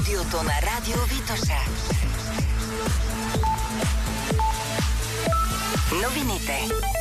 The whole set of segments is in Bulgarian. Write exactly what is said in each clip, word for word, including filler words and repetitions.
студиото на Радио Витоша. Новините.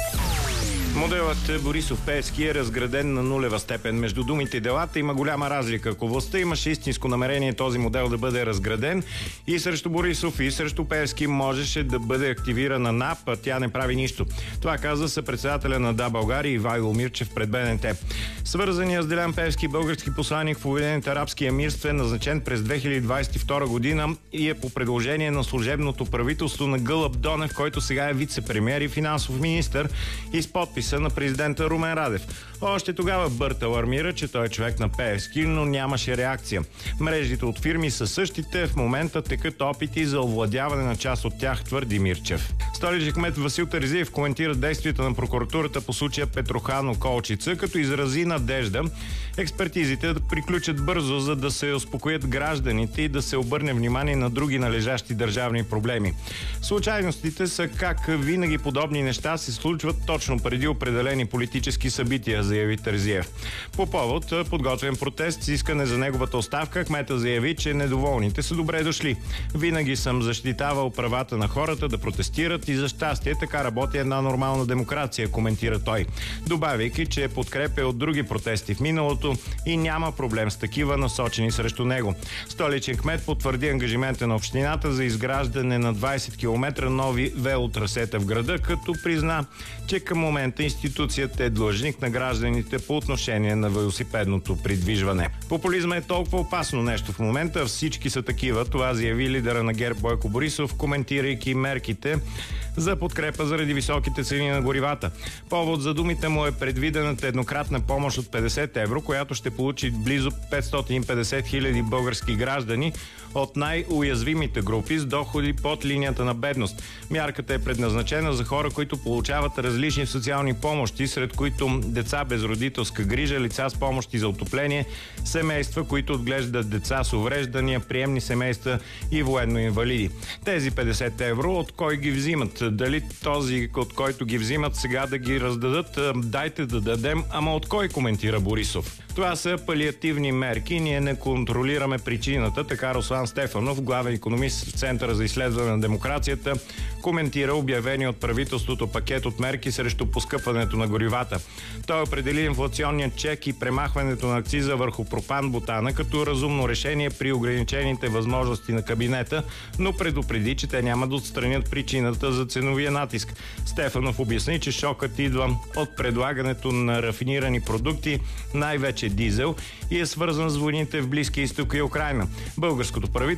Моделът Борисов-Пеевски е разграден на нулева степен. Между думите и делата има голяма разлика. Ако властта имаше истинско намерение този модел да бъде разграден, и срещу Борисов, и срещу Пеевски можеше да бъде активирана НАП, а тя не прави нищо. Това каза съпредседателя на Да, България Ивайло Мирчев пред БНТ. Свързаният с Делян Пеевски български посланик в Обединените арабски емирства е назначен през две хиляди двадесет и втора година и е по предложение на служебното правителство на Гълъб Донев, който сега е вице-премиер и финансов министър, и с подпис на президента Румен Радев. Още тогава Бърт алармира, че той е човек на Пеевски, но нямаше реакция. Мрежите от фирми са същите, в момента текат опити за овладяване на част от тях, твърди Мирчев. Столичен кмет Васил Терзиев коментира действията на прокуратурата по случая Петрохано-Колчица, като изрази надежда експертизите да приключат бързо, за да се успокоят гражданите и да се обърне внимание на други належащи държавни проблеми. Случайностите са как винаги подобни неща се случват точно преди определени политически събития, заяви Терзиев. По повод подготвен протест с искане за неговата оставка, кмета заяви, че недоволните са добре дошли. Винаги съм защитавал правата на хората да протестират и за щастие така работи една нормална демокрация, коментира той. Добавяйки, че подкрепя от други протести в миналото и няма проблем с такива насочени срещу него. Столичен кмет потвърди ангажимента на общината за изграждане на двадесет километра нови велотрасета в града, като призна, че към момента институцията е длъжник на гражданите по отношение на велосипедното придвижване. Популизма е толкова опасно нещо в момента, всички са такива. Това заяви лидера на ГЕРБ Бойко Борисов, коментирайки мерките за подкрепа заради високите цени на горивата. Повод за думите му е предвидената еднократна помощ от петдесет евро, която ще получи близо петстотин и петдесет хиляди български граждани от най-уязвимите групи с доходи под линията на бедност. Мярката е предназначена за хора, които получават различни социални помощи, сред които деца без родителска грижа, лица с помощи за отопление, семейства, които отглеждат деца с увреждания, приемни семейства и военно-инвалиди. Тези петдесет евро от кой ги взимат? Дали този, от който ги взимат, сега да ги раздадат? Дайте да дадем, ама от кой, коментира Борисов. Това са палиативни мерки, ние не контролираме причината, така Руслан Стефанов, главен икономист в Центъра за изследване на демокрацията, коментира обявени от правителството пакет от мерки срещу поскъпването на горивата. Той определи инфлационния чек и премахването на акциза върху пропан-бутана като разумно решение при ограничените възможности на кабинета, но предупреди, че те няма да отстранят причината за ценовия натиск. Стефанов обясни, че шокът идва от предлагането на рафинирани продукти, най-вече дизел, и е свързан с войните в Близкия изток и Украйна. Българското правителство